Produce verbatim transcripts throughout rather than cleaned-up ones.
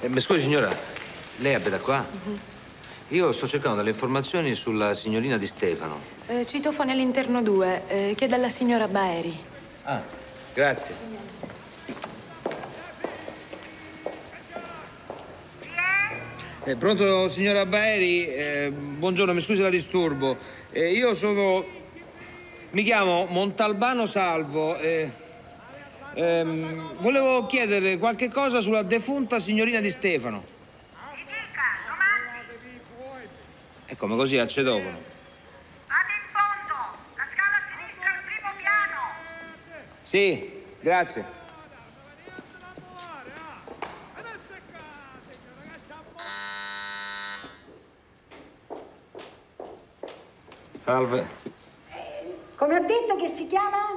Eh, mi scusi, signora, lei abita qua? Uh-huh. Io sto cercando delle informazioni sulla signorina Di Stefano. Eh, citofono all'interno due, eh, chiede alla signora Baeri. Ah, grazie. Eh, pronto, signora Baeri? Eh, buongiorno, mi scusi la disturbo. Eh, io sono... mi chiamo Montalbano Salvo. Eh, ehm, volevo chiedere qualche cosa sulla defunta signorina Di Stefano. Mi dica, domandi? E come così al citofono? Vado in fondo, la scala a sinistra al primo piano. Sì, grazie. Salve. Come ho detto che si chiama?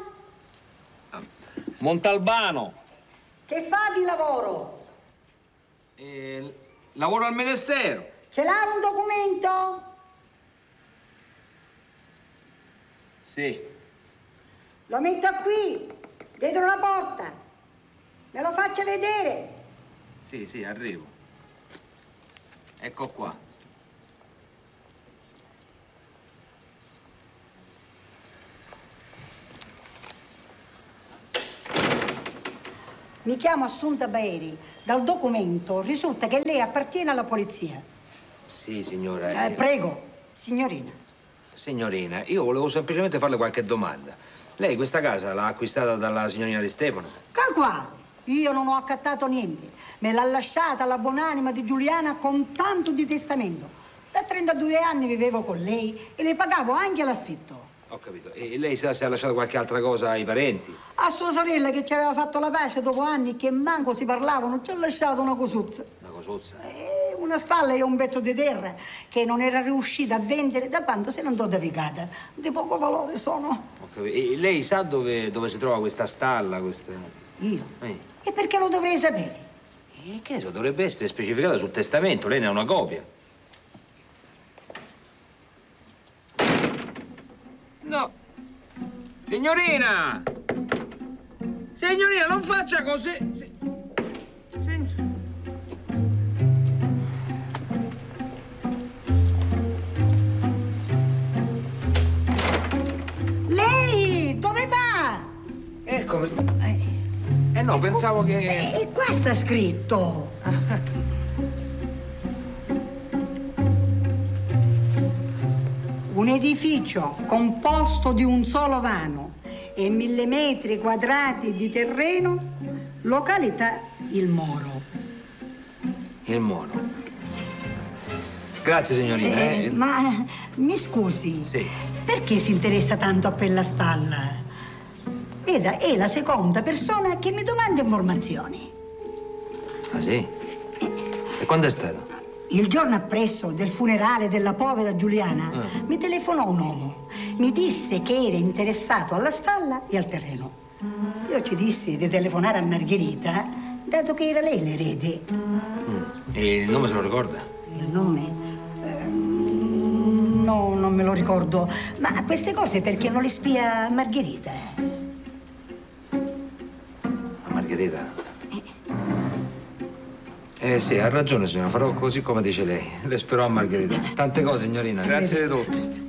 Montalbano. Che fa di lavoro? Eh, lavoro al ministero. Ce l'ha un documento? Sì. Lo metto qui, dietro la porta. Me lo faccia vedere. Sì, sì, arrivo. Ecco qua. Mi chiamo Assunta Baeri. Dal documento risulta che lei appartiene alla polizia. Sì, signora. Eh, prego, signorina. Signorina, io volevo semplicemente farle qualche domanda. Lei questa casa l'ha acquistata dalla signorina Di Stefano? Che qua? Io non ho accattato niente. Me l'ha lasciata la buonanima di Giuliana con tanto di testamento. Da trentadue anni vivevo con lei e le pagavo anche l'affitto. Ho capito. E lei sa se ha lasciato qualche altra cosa ai parenti? A sua sorella che ci aveva fatto la pace dopo anni che manco si parlavano, ci ha lasciato una cosuzza. Una cosuzza? Eh, una stalla e un petto di terra che non era riuscita a vendere da quando se ne andò da Vicata. Di poco valore sono. Ho capito. E lei sa dove, dove si trova questa stalla? Questa... Io? Eh. E perché lo dovrei sapere? E che so, dovrebbe essere specificata sul testamento. Lei ne ha una copia. No. Signorina! Signorina, non faccia così! Si... Sign... Lei, dove va? Eccomi. Eh, Eh no, pensavo che... eh, E qua sta scritto. Un edificio composto di un solo vano e mille metri quadrati di terreno, località Il Moro. Il Moro. Grazie, signorina. Eh, eh. ma mi scusi, Sì. perché si interessa tanto a quella stalla? Veda, è la seconda persona che mi domanda informazioni. Ah, sì? E quando è stato? Il giorno appresso del funerale della povera Giuliana Ah. mi telefonò un uomo. Mi disse che era interessato alla stalla e al terreno. Io ci dissi di telefonare a Margherita, dato che era lei l'erede. Mm. E il nome se lo ricorda? Il nome? Ehm, no, non me lo ricordo. Ma queste cose perché non le spia Margherita? Margherita? Eh sì, ha ragione, signora. Farò così come dice lei. Le spero a Margherita. Tante cose, signorina. Grazie di tutto.